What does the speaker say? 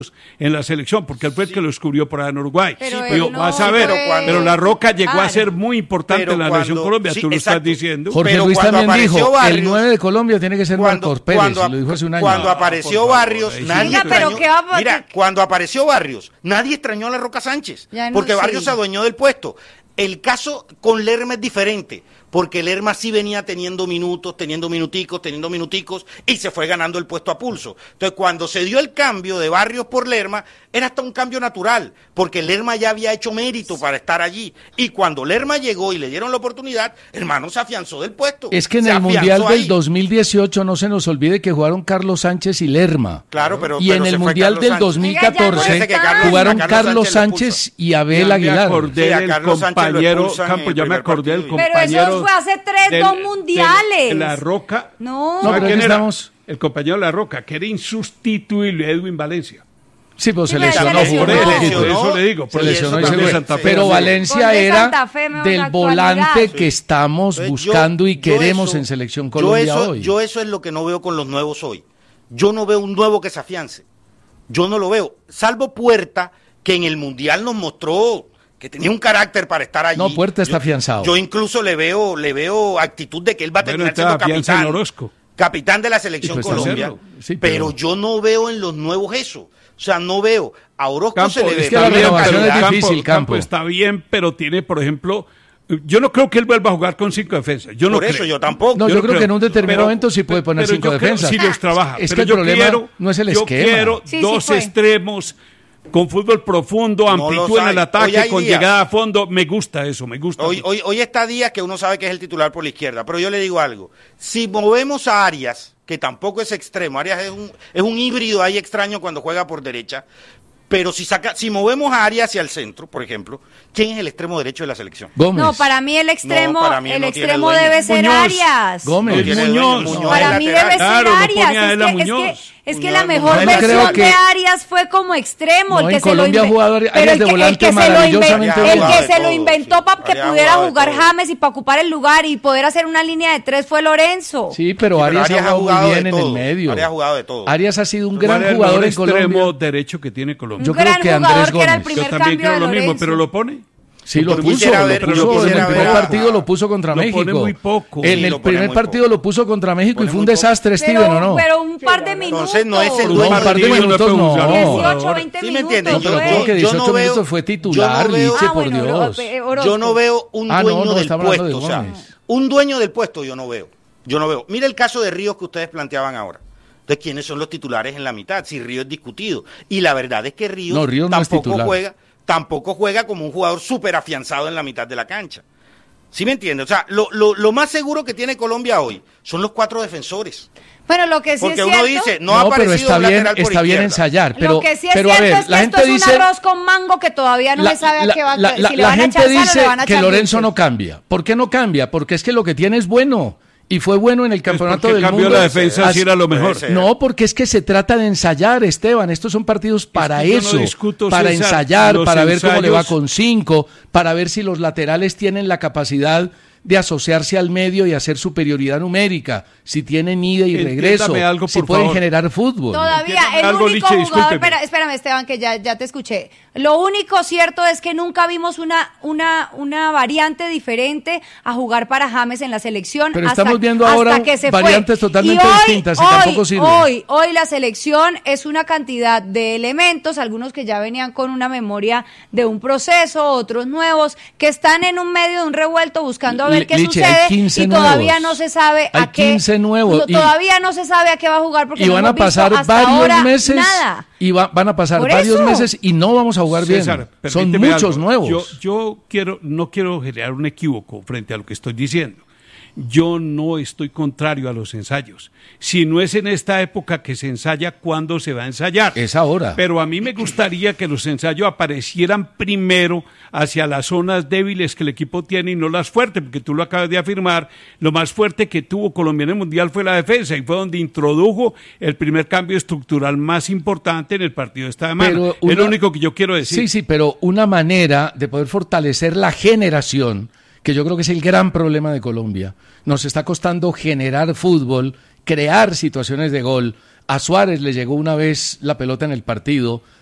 en la selección, porque él fue el que lo descubrió por allá en Uruguay. Pero vas a ver, pero La Roca llegó a ser muy importante en la selección Colombia, tú lo estás diciendo. Jorge Luis también dijo, Barrios, el 9 de Colombia tiene que ser Marcos Pérez, lo dijo hace un año. Cuando apareció Barrios, nadie extrañó. Cuando apareció Barrios, nadie extrañó a La Roca Sánchez, porque Barrios se adueñó del puesto. El caso con Lerma es diferente, porque Lerma sí venía teniendo minutos, teniendo minuticos, y se fue ganando el puesto a pulso. Entonces, cuando se dio el cambio de Barrios por Lerma, era hasta un cambio natural, porque Lerma ya había hecho mérito para estar allí. Y cuando Lerma llegó y le dieron la oportunidad, hermano, se afianzó del puesto. Es que en el Mundial del 2018 no se nos olvide que jugaron Carlos Sánchez y Lerma. Claro, pero en el Mundial del 2014 jugaron Carlos Sánchez y Abel Aguilar. Ya me acordé del compañero. Pero eso fue hace 2 mundiales. De La Roca. No, pero ¿quién era? El compañero de La Roca, que era insustituible, Edwin Valencia. Sí, pues se lesionó. Por eso le digo. Se lesionó y se fue. Pero Valencia era del volante que estamos buscando y queremos en Selección Colombia hoy. Yo eso es lo que no veo con los nuevos hoy. Yo no veo un nuevo que se afiance. Yo no lo veo. Salvo Puerta, que en el Mundial nos mostró que tenía un carácter para estar allí. No, Puerta está afianzado. Yo incluso le veo actitud de que él va a terminar siendo capitán de la Selección Colombia. Sí, pero yo no veo en los nuevos eso. O sea, no veo. A Orozco se le ve. Es que la renovación es difícil, Campo. Está bien, pero tiene, por ejemplo, yo no creo que él vuelva a jugar con 5 defensas. Yo no por eso creo. Yo tampoco. No, yo creo que en un determinado momento sí puede poner 5 defensas. Sí los trabaja. Es que el problema no es el esquema. Yo quiero 2 extremos con fútbol profundo, amplitud en el ataque, con llegada a fondo. Me gusta eso, me gusta. Hoy está Díaz, que uno sabe que es el titular por la izquierda, pero yo le digo algo. Si movemos a Arias, que tampoco es extremo, Arias es un híbrido ahí extraño cuando juega por derecha, pero si movemos a Arias hacia el centro, por ejemplo, ¿quién es el extremo derecho de la selección? Gómez. No, para mí el extremo, debe ser Muñoz. Arias. Gómez. Muñoz. Para mí debe ser Arias. Es que la mejor versión de Arias fue como extremo. No, el que en Colombia ha jugado Arias de volante maravillosamente bien. El que se lo inventó para que pudiera jugar James y para ocupar el lugar y poder hacer una línea de 3 fue Lorenzo. Sí, pero Arias ha jugado muy bien en el medio. Arias ha jugado de todo. Arias ha sido un gran jugador en Colombia. Extremo derecho que tiene Colombia. Yo creo que Andrés Gómez. Yo también creo lo mismo, pero lo pone. Sí, lo puso. En el primer partido lo puso contra México. Lo pone muy poco. En el primer partido lo puso contra México y fue un desastre, Steven, ¿o no? Pero un par de minutos. Entonces no es el dueño. Un par de minutos no. 18, 20 ¿Sí me minutos. entiendes? No, pero creo que 18 minutos fue titular, Liche, por Dios. Yo no veo un dueño del puesto. O sea, un dueño del puesto yo no veo. Mira el caso de Ríos que ustedes planteaban ahora. Entonces, ¿quiénes son los titulares en la mitad? Si Ríos es discutido. Y la verdad es que Ríos tampoco juega como un jugador súper afianzado en la mitad de la cancha. ¿Sí me entiendes? O sea, lo más seguro que tiene Colombia hoy son los 4 defensores. Bueno, lo que sí porque es uno cierto, dice, no ha aparecido un lateral por está bien izquierda. ensayar, pero lo que sí es pero cierto a ver, es que la gente esto es dice, un arroz con mango que todavía no se sabe a qué va si le van a echar sal o le van a echar la gente dice que Lorenzo dulce. no cambia. ¿Por qué no cambia? Porque es que lo que tiene es bueno. Y fue bueno en el campeonato del mundo. mundo. La defensa sí era lo mejor. No, porque es que se trata de ensayar, Esteban. Estos son partidos para eso, para ensayar, para ver cómo le va con 5, para ver si los laterales tienen la capacidad de asociarse al medio y hacer superioridad numérica, si tienen ida y regreso, si pueden generar fútbol. Todavía el único jugador, espérame Esteban, que ya te escuché. Lo único cierto es que nunca vimos una variante diferente a jugar para James en la selección. Pero estamos viendo ahora variantes totalmente distintas y tampoco sirven. Hoy la selección es una cantidad de elementos, algunos que ya venían con una memoria de un proceso, otros nuevos, que están en un medio de un revuelto buscando a ver qué sucede y todavía no se sabe a qué. Todavía no se sabe a qué va a jugar porque y van a pasar varios meses. Nada. Y van a pasar varios meses y no vamos a jugar César, bien. Son muchos nuevos. Yo no quiero generar un equívoco frente a lo que estoy diciendo. Yo no estoy contrario a los ensayos. Si no es en esta época que se ensaya, ¿cuándo se va a ensayar? Es ahora. Pero a mí me gustaría que los ensayos aparecieran primero hacia las zonas débiles que el equipo tiene y no las fuertes, porque tú lo acabas de afirmar. Lo más fuerte que tuvo Colombia en el Mundial fue la defensa y fue donde introdujo el primer cambio estructural más importante en el partido de esta semana. Es lo único que yo quiero decir. Sí, pero una manera de poder fortalecer la generación, que yo creo que es el gran problema de Colombia. Nos está costando generar fútbol, crear situaciones de gol, A Suárez le llegó una vez la pelota en el partido